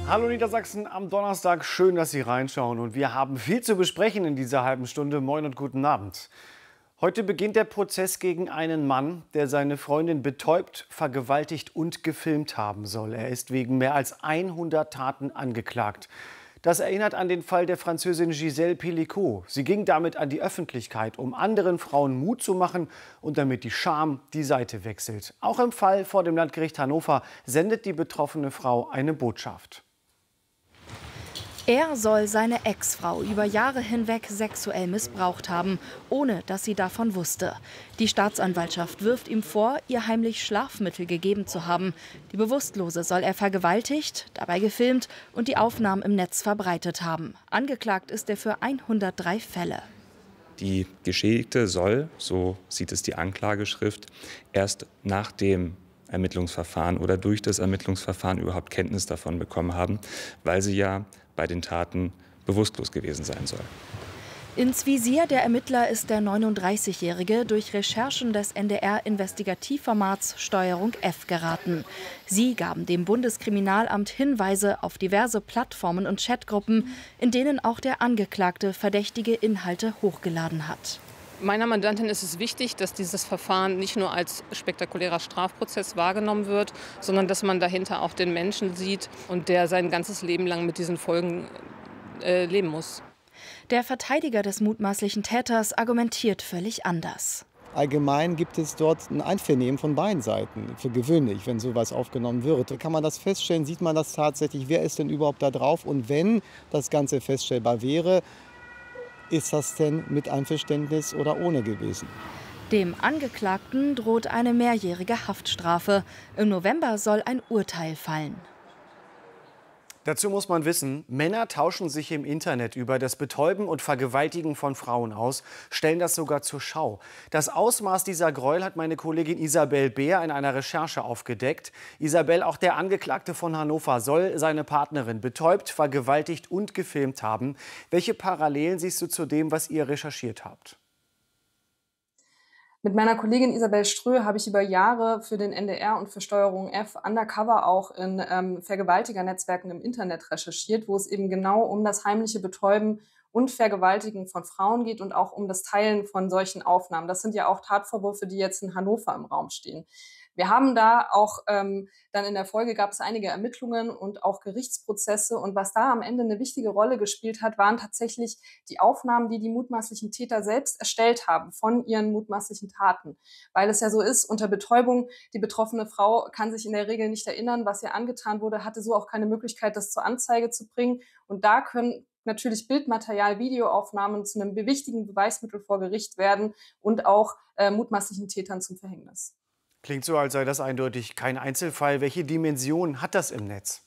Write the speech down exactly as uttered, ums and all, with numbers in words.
Hallo Niedersachsen am Donnerstag, schön, dass Sie reinschauen und wir haben viel zu besprechen in dieser halben Stunde. Moin und guten Abend. Heute beginnt der Prozess gegen einen Mann, der seine Freundin betäubt, vergewaltigt und gefilmt haben soll. Er ist wegen mehr als hundert Taten angeklagt. Das erinnert an den Fall der Französin Gisèle Pelicot. Sie ging damit an die Öffentlichkeit, um anderen Frauen Mut zu machen und damit die Scham die Seite wechselt. Auch im Fall vor dem Landgericht Hannover sendet die betroffene Frau eine Botschaft. Er soll seine Ex-Frau über Jahre hinweg sexuell missbraucht haben, ohne dass sie davon wusste. Die Staatsanwaltschaft wirft ihm vor, ihr heimlich Schlafmittel gegeben zu haben. Die Bewusstlose soll er vergewaltigt, dabei gefilmt und die Aufnahmen im Netz verbreitet haben. Angeklagt ist er für hundertdrei Fälle. Die Geschädigte soll, so sieht es die Anklageschrift, erst nach dem Ermittlungsverfahren oder durch das Ermittlungsverfahren überhaupt Kenntnis davon bekommen haben, weil sie ja bei den Taten bewusstlos gewesen sein soll. Ins Visier der Ermittler ist der neununddreißigjährige durch Recherchen des N D R-Investigativformats Steuerung F geraten. Sie gaben dem Bundeskriminalamt Hinweise auf diverse Plattformen und Chatgruppen, in denen auch der Angeklagte verdächtige Inhalte hochgeladen hat. Meiner Mandantin ist es wichtig, dass dieses Verfahren nicht nur als spektakulärer Strafprozess wahrgenommen wird, sondern dass man dahinter auch den Menschen sieht und der sein ganzes Leben lang mit diesen Folgen äh, leben muss. Der Verteidiger des mutmaßlichen Täters argumentiert völlig anders. Allgemein gibt es dort ein Einvernehmen von beiden Seiten. Für gewöhnlich, wenn sowas aufgenommen wird. Kann man das feststellen, sieht man das tatsächlich, wer ist denn überhaupt da drauf? Und wenn das Ganze feststellbar wäre, ist das denn mit Einverständnis oder ohne gewesen? Dem Angeklagten droht eine mehrjährige Haftstrafe. Im November soll ein Urteil fallen. Dazu muss man wissen, Männer tauschen sich im Internet über das Betäuben und Vergewaltigen von Frauen aus, stellen das sogar zur Schau. Das Ausmaß dieser Gräuel hat meine Kollegin Isabel Beer in einer Recherche aufgedeckt. Isabel, auch der Angeklagte von Hannover soll seine Partnerin betäubt, vergewaltigt und gefilmt haben. Welche Parallelen siehst du zu dem, was ihr recherchiert habt? Mit meiner Kollegin Isabel Ströh habe ich über Jahre für den N D R und für Steuerung F undercover auch in ähm, Vergewaltigernetzwerken im Internet recherchiert, wo es eben genau um das heimliche Betäuben und Vergewaltigen von Frauen geht und auch um das Teilen von solchen Aufnahmen. Das sind ja auch Tatvorwürfe, die jetzt in Hannover im Raum stehen. Wir haben da auch, ähm, dann in der Folge gab es einige Ermittlungen und auch Gerichtsprozesse. Und was da am Ende eine wichtige Rolle gespielt hat, waren tatsächlich die Aufnahmen, die die mutmaßlichen Täter selbst erstellt haben von ihren mutmaßlichen Taten. Weil es ja so ist, unter Betäubung, die betroffene Frau kann sich in der Regel nicht erinnern, was ihr angetan wurde, hatte so auch keine Möglichkeit, das zur Anzeige zu bringen. Und da können natürlich Bildmaterial, Videoaufnahmen zu einem wichtigen Beweismittel vor Gericht werden und auch äh, mutmaßlichen Tätern zum Verhängnis. Klingt so, als sei das eindeutig kein Einzelfall. Welche Dimension hat das im Netz?